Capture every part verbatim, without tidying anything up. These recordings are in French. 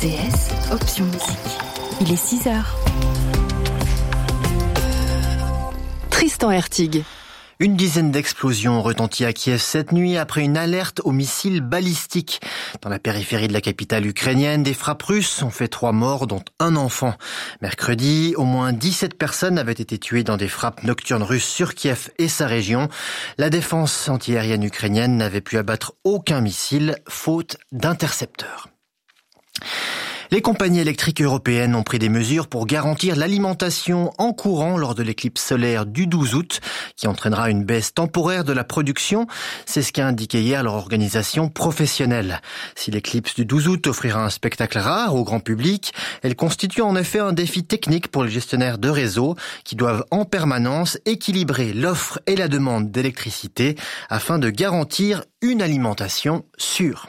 T S, option musique. Il est six heures. Tristan Hertig. Une dizaine d'explosions ont retenti à Kiev cette nuit après une alerte aux missiles balistiques. Dans la périphérie de la capitale ukrainienne, des frappes russes ont fait trois morts, dont un enfant. Mercredi, au moins dix-sept personnes avaient été tuées dans des frappes nocturnes russes sur Kiev et sa région. La défense antiaérienne ukrainienne n'avait pu abattre aucun missile, faute d'intercepteurs. Les compagnies électriques européennes ont pris des mesures pour garantir l'alimentation en courant lors de l'éclipse solaire du douze août, qui entraînera une baisse temporaire de la production. C'est ce qu'a indiqué hier leur organisation professionnelle. Si l'éclipse du douze août offrira un spectacle rare au grand public, elle constitue en effet un défi technique pour les gestionnaires de réseau qui doivent en permanence équilibrer l'offre et la demande d'électricité afin de garantir une alimentation sûre.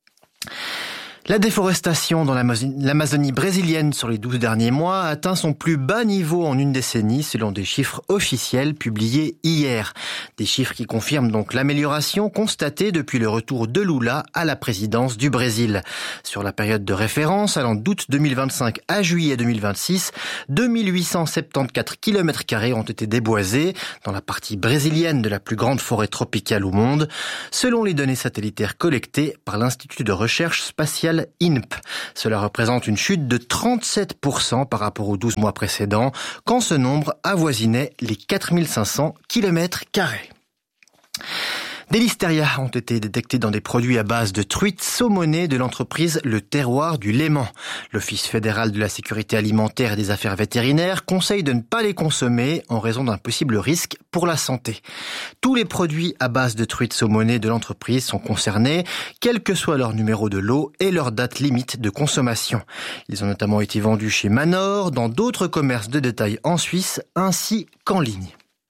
La déforestation dans l'Amazonie brésilienne sur les douze derniers mois a atteint son plus bas niveau en une décennie selon des chiffres officiels publiés hier. Des chiffres qui confirment donc l'amélioration constatée depuis le retour de Lula à la présidence du Brésil. Sur la période de référence allant d'août deux mille vingt-cinq à juillet deux mille vingt-six, deux mille huit cent soixante-quatorze kilomètres carrés ont été déboisés dans la partie brésilienne de la plus grande forêt tropicale au monde, selon les données satellitaires collectées par l'Institut de recherche spatiale I N P. Cela représente une chute de trente-sept pour cent par rapport aux douze mois précédents, quand ce nombre avoisinait les quatre mille cinq cents kilomètres carrés. Des listérias ont été détectés dans des produits à base de truites saumonées de l'entreprise Le Terroir du Léman. L'Office fédéral de la sécurité alimentaire et des affaires vétérinaires conseille de ne pas les consommer en raison d'un possible risque pour la santé. Tous les produits à base de truites saumonées de l'entreprise sont concernés, quel que soit leur numéro de lot et leur date limite de consommation. Ils ont notamment été vendus chez Manor, dans d'autres commerces de détail en Suisse, ainsi qu'en ligne.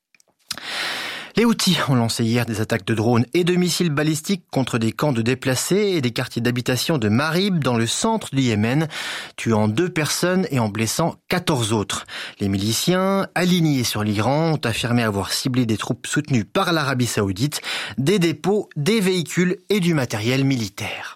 Les Houthis ont lancé hier des attaques de drones et de missiles balistiques contre des camps de déplacés et des quartiers d'habitation de Marib dans le centre du Yémen, tuant deux personnes et en blessant quatorze autres. Les miliciens, alignés sur l'Iran, ont affirmé avoir ciblé des troupes soutenues par l'Arabie Saoudite, des dépôts, des véhicules et du matériel militaire.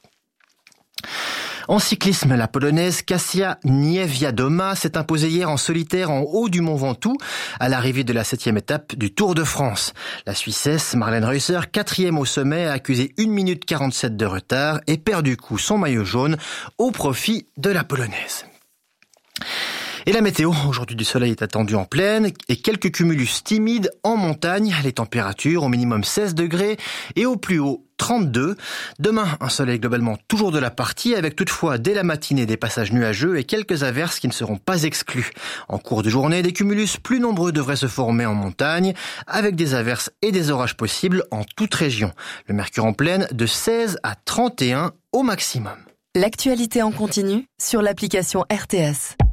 En cyclisme, la Polonaise Kasia Niewiadoma s'est imposée hier en solitaire en haut du Mont Ventoux à l'arrivée de la septième étape du Tour de France. La Suissesse Marlène Reusser, quatrième au sommet, a accusé une minute quarante-sept de retard et perd du coup son maillot jaune au profit de la Polonaise. Et la météo, aujourd'hui du soleil est attendu en plaine et quelques cumulus timides en montagne. Les températures au minimum seize degrés et au plus haut trente-deux. Demain, un soleil globalement toujours de la partie avec toutefois dès la matinée des passages nuageux et quelques averses qui ne seront pas exclues. En cours de journée, des cumulus plus nombreux devraient se former en montagne avec des averses et des orages possibles en toute région. Le mercure en plaine de seize à trente et un au maximum. L'actualité en continu sur l'application R T S.